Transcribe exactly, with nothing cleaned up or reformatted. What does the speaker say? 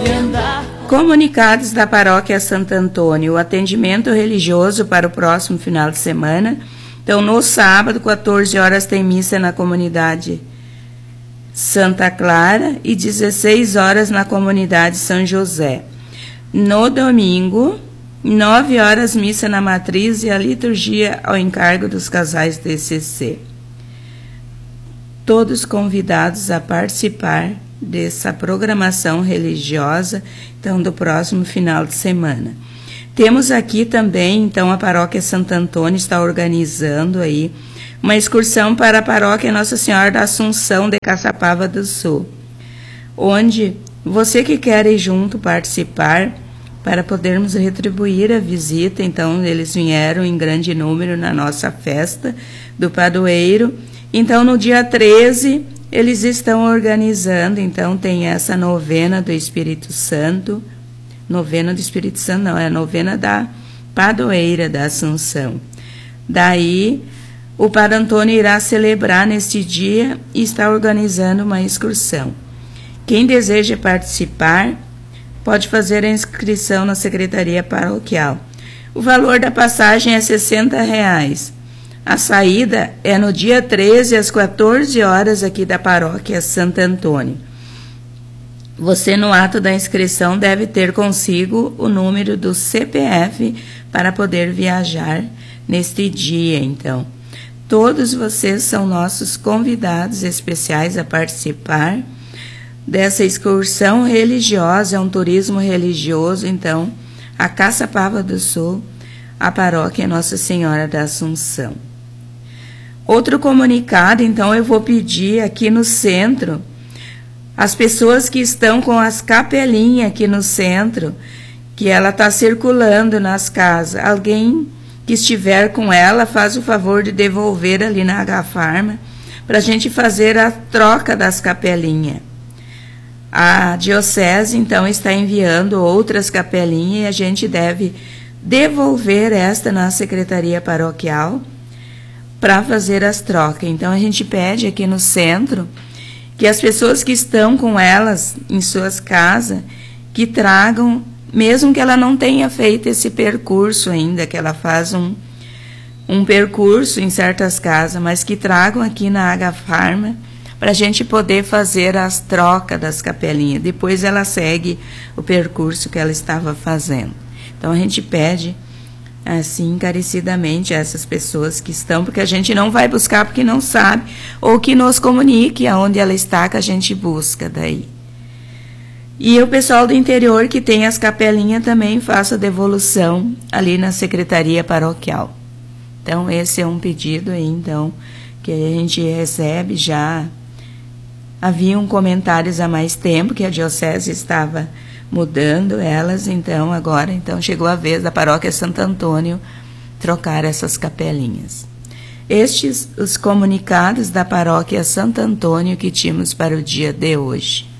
Comunicados da Paróquia Santo Antônio, o atendimento religioso para o próximo final de semana. Então, no sábado, quatorze horas, tem missa na comunidade Santa Clara e dezesseis horas na comunidade São José. No domingo, nove horas, missa na matriz e a liturgia ao encargo dos casais D C C. Todos convidados a participar dessa programação religiosa, então, do próximo final de semana. Temos aqui também, então, a Paróquia Santo Antônio está organizando aí uma excursão para a Paróquia Nossa Senhora da Assunção de Caçapava do Sul, onde você que quer ir junto participar, para podermos retribuir a visita. Então, eles vieram em grande número na nossa festa do padroeiro. Então, no dia treze, eles estão organizando, então, tem essa novena do Espírito Santo, novena do Espírito Santo não, é a novena da padroeira da Assunção. Daí, o Padre Antônio irá celebrar neste dia e está organizando uma excursão. Quem deseja participar, pode fazer a inscrição na Secretaria Paroquial. O valor da passagem é sessenta reais. A saída é no dia treze, às quatorze horas, aqui da Paróquia Santo Antônio. Você, no ato da inscrição, deve ter consigo o número do C P F para poder viajar neste dia, então. Todos vocês são nossos convidados especiais a participar dessa excursão religiosa, é um turismo religioso, então, a Caçapava do Sul, a Paróquia Nossa Senhora da Assunção. Outro comunicado, então, eu vou pedir aqui no centro, as pessoas que estão com as capelinhas aqui no centro, que ela está circulando nas casas. Alguém que estiver com ela, faz o favor de devolver ali na H-Farma, para a gente fazer a troca das capelinhas. A Diocese, então, está enviando outras capelinhas e a gente deve devolver esta na Secretaria Paroquial para fazer as trocas. Então, a gente pede aqui no centro que as pessoas que estão com elas em suas casas, que tragam, mesmo que ela não tenha feito esse percurso ainda, que ela faz um, um percurso em certas casas, mas que tragam aqui na H-Farma, para a gente poder fazer as trocas das capelinhas. Depois ela segue o percurso que ela estava fazendo. Então, a gente pede, assim, encarecidamente a essas pessoas que estão, porque a gente não vai buscar porque não sabe, ou que nos comunique aonde ela está, que a gente busca daí. E o pessoal do interior que tem as capelinhas também faça a devolução ali na Secretaria Paroquial. Então, esse é um pedido aí, então, que a gente recebe já. Haviam comentários há mais tempo que a Diocese estava mudando elas, então agora então chegou a vez da Paróquia Santo Antônio trocar essas capelinhas. Estes os comunicados da Paróquia Santo Antônio que tínhamos para o dia de hoje.